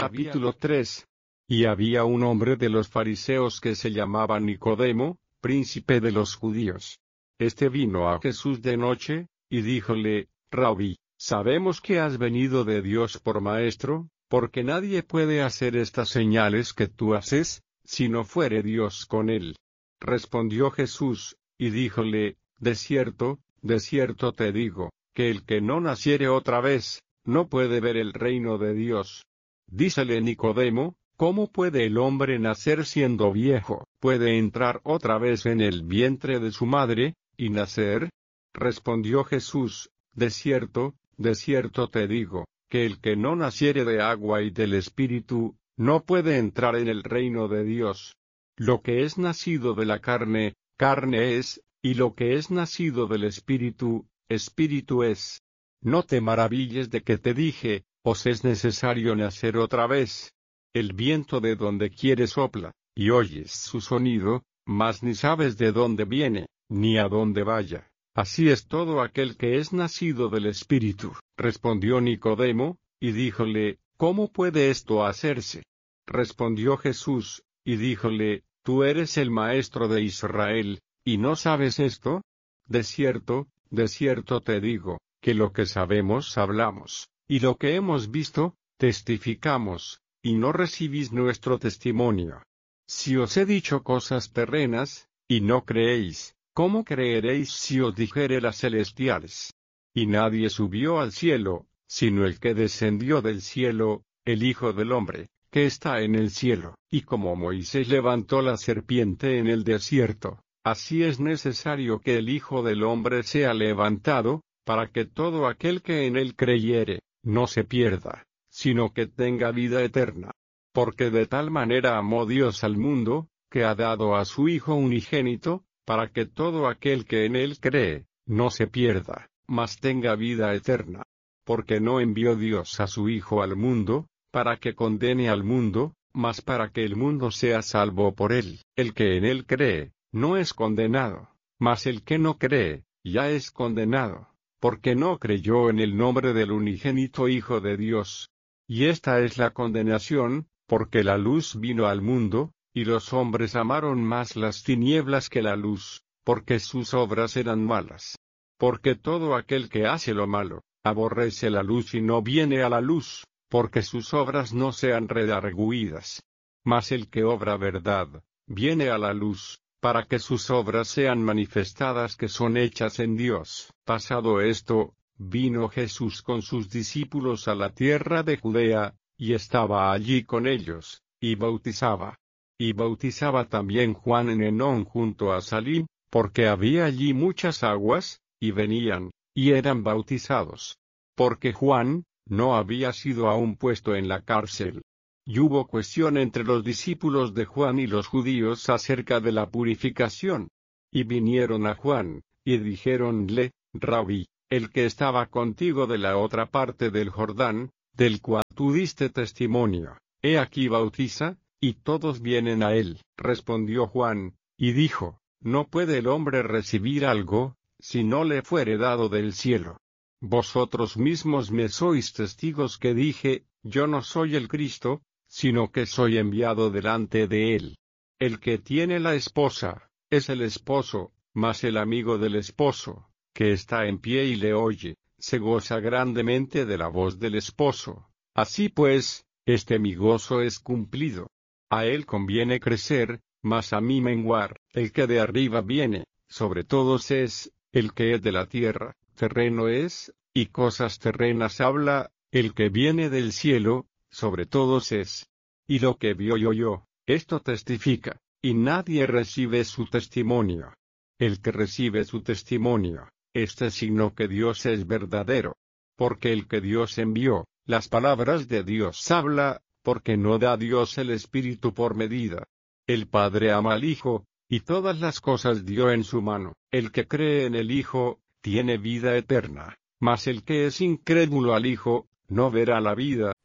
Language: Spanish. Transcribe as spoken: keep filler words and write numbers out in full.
Capítulo tres. Y había un hombre de los fariseos que se llamaba Nicodemo, príncipe de los judíos. Este vino a Jesús de noche, y díjole: Rabí, sabemos que has venido de Dios por maestro, porque nadie puede hacer estas señales que tú haces, si no fuere Dios con él. Respondió Jesús, y díjole: De cierto, de cierto te digo, que el que no naciere otra vez, no puede ver el reino de Dios. Dícele Nicodemo: ¿Cómo puede el hombre nacer siendo viejo? ¿Puede entrar otra vez en el vientre de su madre, y nacer? Respondió Jesús: De cierto, de cierto te digo, que el que no naciere de agua y del Espíritu, no puede entrar en el reino de Dios. Lo que es nacido de la carne, carne es, y lo que es nacido del Espíritu, Espíritu es. No te maravilles de que te dije: os es necesario nacer otra vez. El viento de donde quiere sopla, y oyes su sonido, mas ni sabes de dónde viene, ni a dónde vaya. Así es todo aquel que es nacido del Espíritu. Respondió Nicodemo, y díjole: ¿Cómo puede esto hacerse? Respondió Jesús, y díjole: Tú eres el maestro de Israel, ¿y no sabes esto? De cierto, de cierto te digo, que lo que sabemos hablamos, y lo que hemos visto, testificamos, y no recibís nuestro testimonio. Si os he dicho cosas terrenas, y no creéis, ¿cómo creeréis si os dijere las celestiales? Y nadie subió al cielo, sino el que descendió del cielo, el Hijo del Hombre, que está en el cielo. Y como Moisés levantó la serpiente en el desierto, así es necesario que el Hijo del Hombre sea levantado, para que todo aquel que en él creyere, no se pierda, sino que tenga vida eterna. Porque de tal manera amó Dios al mundo, que ha dado a su Hijo unigénito, para que todo aquel que en él cree, no se pierda, mas tenga vida eterna. Porque no envió Dios a su Hijo al mundo, para que condene al mundo, mas para que el mundo sea salvo por él. El que en él cree, no es condenado, mas el que no cree, ya es condenado, porque no creyó en el nombre del unigénito Hijo de Dios. Y esta es la condenación, porque la luz vino al mundo, y los hombres amaron más las tinieblas que la luz, porque sus obras eran malas. Porque todo aquel que hace lo malo, aborrece la luz y no viene a la luz, porque sus obras no sean redargüidas. Mas el que obra verdad, viene a la luz, para que sus obras sean manifestadas que son hechas en Dios. Pasado esto, vino Jesús con sus discípulos a la tierra de Judea, y estaba allí con ellos, y bautizaba. Y bautizaba también Juan en Enón junto a Salim, porque había allí muchas aguas, y venían, y eran bautizados. Porque Juan, no había sido aún puesto en la cárcel. Y hubo cuestión entre los discípulos de Juan y los judíos acerca de la purificación. Y vinieron a Juan, y dijéronle: Rabí, el que estaba contigo de la otra parte del Jordán, del cual tú diste testimonio, he aquí bautiza, y todos vienen a él. Respondió Juan, y dijo: No puede el hombre recibir algo, si no le fuere dado del cielo. Vosotros mismos me sois testigos que dije: Yo no soy el Cristo, sino que soy enviado delante de él. El que tiene la esposa, es el esposo, mas el amigo del esposo, que está en pie y le oye, se goza grandemente de la voz del esposo. Así pues, este mi gozo es cumplido. A él conviene crecer, mas a mí menguar. El que de arriba viene, sobre todos es, el que es de la tierra, terreno es, y cosas terrenas habla. El que viene del cielo, sobre todos es. Y lo que vio y oyó, esto testifica, y nadie recibe su testimonio. El que recibe su testimonio, este signo que Dios es verdadero. Porque el que Dios envió, las palabras de Dios habla, porque no da Dios el Espíritu por medida. El Padre ama al Hijo, y todas las cosas dio en su mano. El que cree en el Hijo, tiene vida eterna, mas el que es incrédulo al Hijo, no verá la vida,